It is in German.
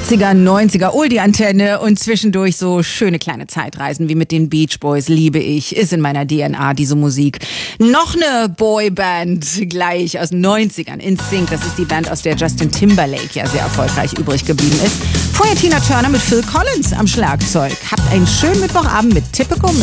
80er, 90er, Oldie-Antenne und zwischendurch so schöne kleine Zeitreisen wie mit den Beach Boys, liebe ich, ist in meiner DNA diese Musik. Noch eine Boyband gleich aus den 90ern, NSYNC, das ist die Band, aus der Justin Timberlake ja sehr erfolgreich übrig geblieben ist. Vorher Tina Turner mit Phil Collins am Schlagzeug. Habt einen schönen Mittwochabend mit Typical Mix.